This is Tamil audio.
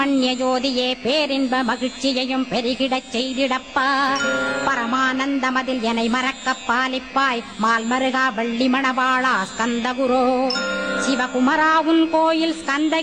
ஜோதியே பேரின்ப மகிழ்ச்சியையும் பெருகிடச் செய்திடப்பா. பரமானந்தமதில் எனை மறக்கப் பாலிப்பாய் மால் மருகா வள்ளி மணவாளா ஸ்கந்தகுரோ. சிவகுமரா உன் கோயில் ஸ்கந்த